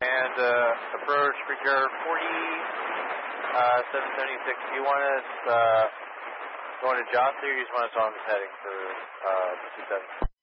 And approach Brigade 776. Do you want us going to Jocelyn, or do you just want us on this heading for 27?